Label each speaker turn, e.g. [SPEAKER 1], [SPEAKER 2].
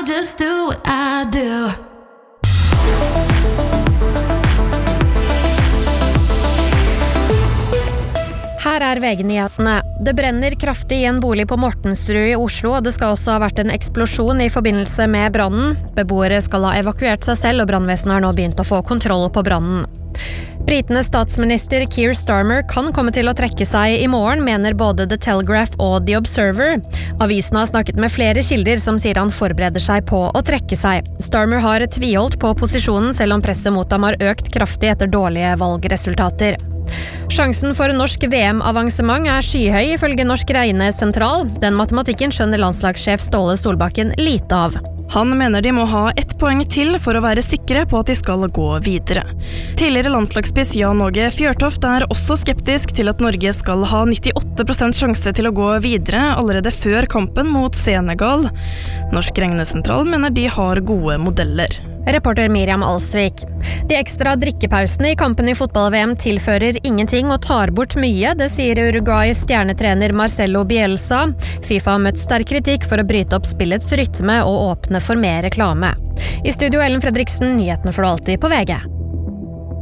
[SPEAKER 1] just do what I do.
[SPEAKER 2] Her VG-nyhetene. Det brenner kraftig I en bolig på Mortensrud I Oslo, og det skal også ha vært en eksplosjon I forbindelse med brannen. Beboere skal ha evakuert seg selv, og brannvesenet har nå begynt å få kontroll på brannen. Britenes statsminister Keir Starmer kan komme til å trekke seg I morgen, mener både The Telegraph og The Observer. Avisen har snakket med flere kilder som sier han forbereder seg på å trekke seg. Starmer har tviholdt på posisjonen, selv om presset mot ham har økt kraftig etter dårlige valgresultater. Sjansen for norsk VM-avansement skyhøy ifølge Norsk Regnesentral. Den matematikken skjønner landslagssjef Ståle Solbakken lite av.
[SPEAKER 3] Han mener de må ha 1 poeng til for å være sikre på at de skal gå videre. Tidligere landslagsspiss Jan Åge Fjørtoft også skeptisk til at Norge skal ha 98% sjanse til å gå videre allerede før kampen mot Senegal. Norsk Regnesentral mener de har gode modeller.
[SPEAKER 2] Reporter Miriam Alsvik. De ekstra drikkepausene I kampen I fotball-VM tilfører ingenting og tar bort mye, det sier Uruguays stjernetrener Marcelo Bielsa. FIFA har møtt sterk kritikk for å bryte opp spillets rytme og åpne for mer reklame. I studio Ellen Fredriksen, nyhetene får du alltid på VG.